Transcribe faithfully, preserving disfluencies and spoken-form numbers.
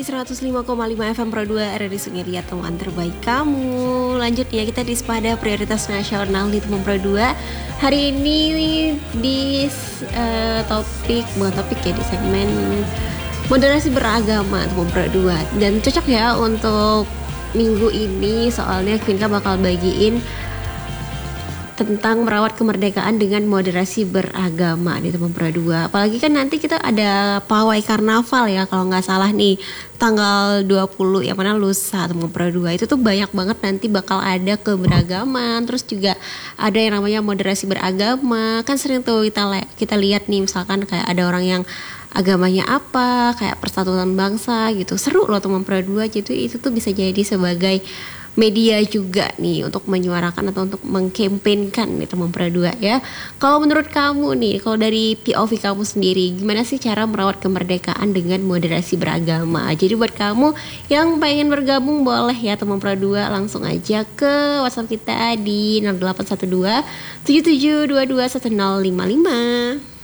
seratus lima koma lima F M Pro dua R R I Sungai Liat, teman terbaik kamu. Lanjut ya, kita di Sepada Prioritas Nasional di Teman Pro dua. Hari ini di uh, topik, bukan topik ya, di segmen moderasi beragama Teman Pro dua. Dan cocok ya untuk minggu ini, soalnya Quinka bakal bagiin tentang merawat kemerdekaan dengan moderasi beragama di Teman Pro dua. Apalagi kan nanti kita ada pawai karnaval ya, kalau nggak salah nih tanggal dua puluh, yang mana lusa Teman Pro dua. Itu tuh banyak banget nanti bakal ada keberagaman, terus juga ada yang namanya moderasi beragama. Kan sering tuh kita kita lihat nih, misalkan kayak ada orang yang agamanya apa, kayak persatuan bangsa gitu. Seru loh Teman Pro dua. Jadi itu tuh bisa jadi sebagai media juga nih untuk menyuarakan atau untuk mengkampanyekan nih Teman Pro dua ya. Kalau menurut kamu nih, kalau dari P O V kamu sendiri, gimana sih cara merawat kemerdekaan dengan moderasi beragama? Jadi buat kamu yang pengen bergabung, boleh ya Teman Pro dua, langsung aja ke WhatsApp kita di nol delapan satu dua tujuh tujuh dua dua satu nol lima lima.